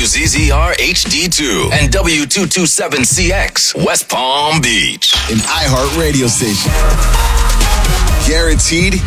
WZZR HD2 and W227CX, West Palm Beach. An iHeart radio station. Guaranteed